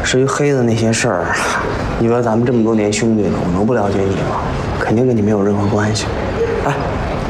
至于黑的那些事儿，你说咱们这么多年兄弟了，我能不了解你吗？肯定跟你没有任何关系。哎，